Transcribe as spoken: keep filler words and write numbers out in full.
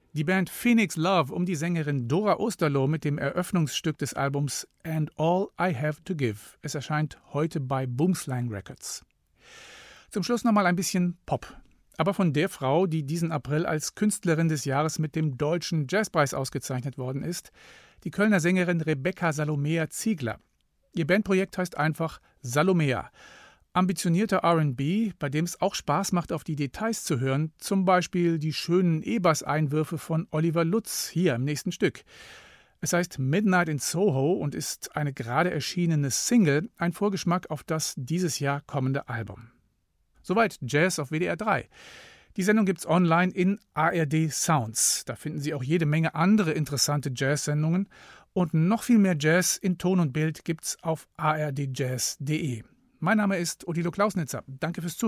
Die Band Phoenix Love um die Sängerin Dora Osterloh mit dem Eröffnungsstück des Albums And All I Have to Give. Es erscheint heute bei Boomslang Records. Zum Schluss nochmal ein bisschen Pop. Aber von der Frau, die diesen April als Künstlerin des Jahres mit dem Deutschen Jazzpreis ausgezeichnet worden ist, die Kölner Sängerin Rebecca Salomea Ziegler. Ihr Bandprojekt heißt einfach Salomea. Ambitionierter R and B, bei dem es auch Spaß macht, auf die Details zu hören, zum Beispiel die schönen E-Bass-Einwürfe von Oliver Lutz hier im nächsten Stück. Es heißt Midnight in Soho und ist eine gerade erschienene Single, ein Vorgeschmack auf das dieses Jahr kommende Album. Soweit Jazz auf W D R drei. Die Sendung gibt's online in A R D Sounds. Da finden Sie auch jede Menge andere interessante Jazz-Sendungen. Und noch viel mehr Jazz in Ton und Bild gibt's auf a r d jazz punkt d e. Mein Name ist Odilo Klausnitzer. Danke fürs Zuhören.